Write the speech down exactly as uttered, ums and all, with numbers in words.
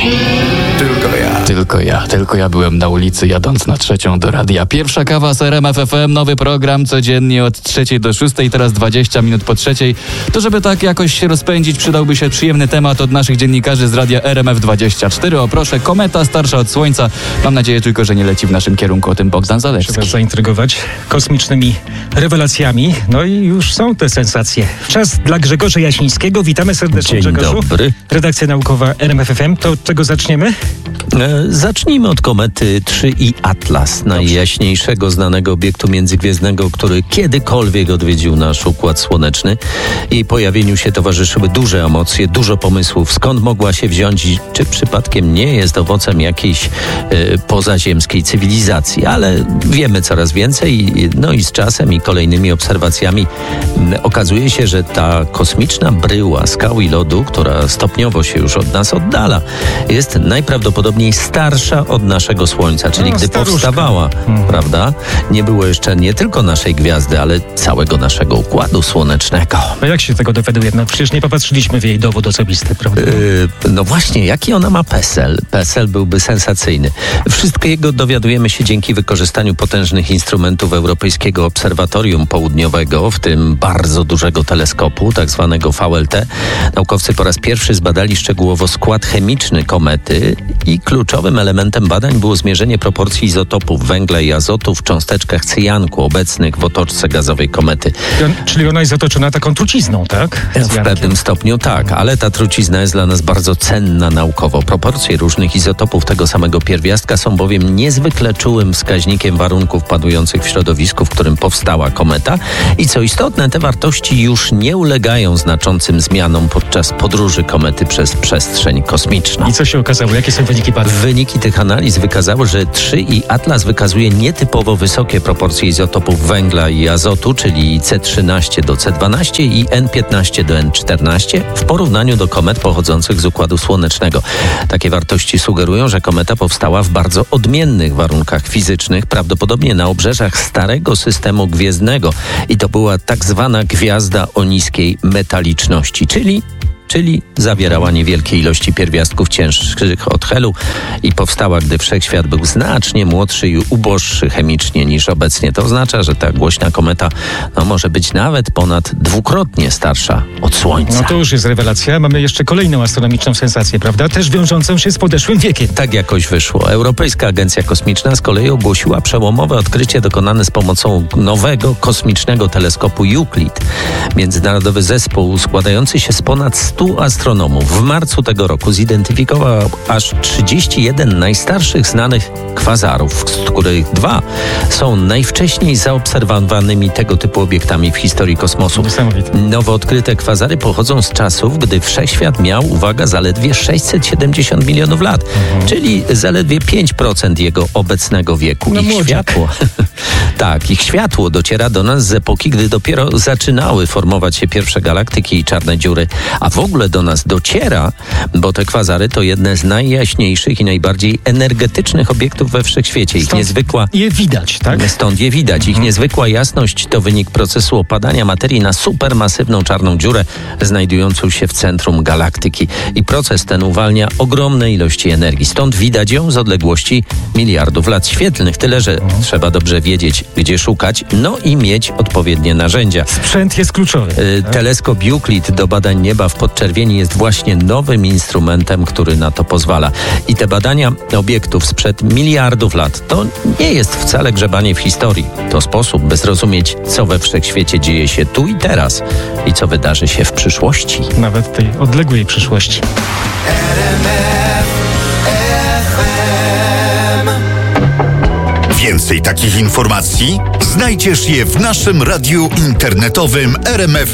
Tylko ja. Tylko ja, tylko ja byłem na ulicy jadąc na trzecią do radia. Pierwsza kawa z R M F F M, nowy program codziennie od trzeciej do szóstej, teraz dwadzieścia minut po trzeciej. To żeby tak jakoś się rozpędzić, przydałby się przyjemny temat od naszych dziennikarzy z radia R M F dwadzieścia cztery. O proszę, kometa starsza od Słońca. Mam nadzieję tylko, że nie leci w naszym kierunku, o tym Bogdan Zalewski. Trzeba zaintrygować kosmicznymi rewelacjami. No i już są te sensacje. Czas dla Grzegorza Jasińskiego. Witamy serdecznie, Dzień Grzegorzu. dobry. Redakcja naukowa R M F F M. To od czego zaczniemy? E, zacznijmy od komety trzy I Atlas, najjaśniejszego znanego obiektu międzygwiezdnego, który kiedykolwiek odwiedził nasz Układ Słoneczny. Jej pojawieniu się towarzyszyły duże emocje, dużo pomysłów, skąd mogła się wziąć i czy przypadkiem nie jest owocem jakiejś e, pozaziemskiej cywilizacji, ale wiemy coraz więcej, no i z czasem i kolejnymi obserwacjami m, okazuje się, że ta kosmiczna bryła skał i lodu, która stopniowo się już od nas oddala, jest najprawdopodobniej starsza od naszego Słońca, czyli No, gdy staruszka. powstawała, Mhm. prawda, nie było jeszcze nie tylko naszej gwiazdy, ale całego naszego Układu Słonecznego. A jak się tego dowiaduje? No przecież nie popatrzyliśmy w jej dowód osobisty, prawda? Yy, no właśnie, jaki ona ma PESEL? PESEL byłby sensacyjny. Wszystkiego dowiadujemy się dzięki wykorzystaniu potężnych instrumentów Europejskiego Obserwatorium Południowego, w tym bardzo dużego teleskopu, tak zwanego V L T. Naukowcy po raz pierwszy zbadali szczegółowo skład chemiczny komety i kluczowym elementem badań było zmierzenie proporcji izotopów węgla i azotu w cząsteczkach cyjanku obecnych w otoczce gazowej komety. I on, czyli ona jest otoczona taką trucizną, tak? W pewnym stopniu tak, ale ta trucizna jest dla nas bardzo cenna naukowo. Proporcje różnych izotopów tego samego pierwiastka są bowiem niezwykle czułym wskaźnikiem warunków panujących w środowisku, w którym powstała kometa i co istotne, te wartości już nie ulegają znaczącym zmianom podczas podróży komety przez przestrzeń kosmiczną. I co się okazało? Jakie są wyniki badań? Wyniki tych analiz wykazały, że trzy I Atlas wykazuje nietypowo wysokie proporcje izotopów węgla i azotu, czyli C trzynaście do C dwanaście i N piętnaście do N czternaście w porównaniu do komet pochodzących z Układu Słonecznego. Takie wartości sugerują, że kometa powstała w bardzo odmiennych warunkach fizycznych, prawdopodobnie na obrzeżach starego systemu gwiezdnego i to była tak zwana gwiazda o niskiej metaliczności, czyli czyli zawierała niewielkie ilości pierwiastków cięższych od helu i powstała, gdy wszechświat był znacznie młodszy i uboższy chemicznie niż obecnie. To oznacza, że ta głośna kometa no, może być nawet ponad dwukrotnie starsza od Słońca. No to już jest rewelacja. Mamy jeszcze kolejną astronomiczną sensację, prawda? Też wiążącą się z podeszłym wiekiem. Tak jakoś wyszło. Europejska Agencja Kosmiczna z kolei ogłosiła przełomowe odkrycie dokonane z pomocą nowego kosmicznego teleskopu Euclid. Międzynarodowy zespół składający się z ponad stu astronomów w marcu tego roku zidentyfikował aż trzydzieści jeden najstarszych znanych kwazarów, z których dwa są najwcześniej zaobserwowanymi tego typu obiektami w historii kosmosu. Niesamowite. Nowo odkryte kwazary pochodzą z czasów, gdy wszechświat miał, uwaga, zaledwie sześćset siedemdziesiąt milionów lat, mhm. czyli zaledwie pięć procent jego obecnego wieku. No ich młodziak. światło, tak, ich światło dociera do nas z epoki, gdy dopiero zaczynały formować się pierwsze galaktyki i czarne dziury, a w ogóle do nas dociera, bo te kwazary to jedne z najjaśniejszych i najbardziej energetycznych obiektów we wszechświecie. Ich Stąd niezwykła je widać, tak? Stąd je widać. Ich niezwykła jasność to wynik procesu opadania materii na supermasywną czarną dziurę znajdującą się w centrum galaktyki. I proces ten uwalnia ogromne ilości energii. Stąd widać ją z odległości miliardów lat świetlnych. Tyle, że trzeba dobrze wiedzieć, gdzie szukać, no i mieć odpowiednie narzędzia. Sprzęt jest kluczowy. Y, teleskop Euclid do badań nieba w podczerwieni jest właśnie nowym instrumentem, który na to pozwala. I te badania obiektów sprzed miliardów lat to nie jest wcale grzebanie w historii. To sposób, by zrozumieć, co we wszechświecie dzieje się tu i teraz i co wydarzy się w przyszłości. Nawet tej odległej przyszłości. Więcej takich informacji znajdziesz je w naszym radiu internetowym R M F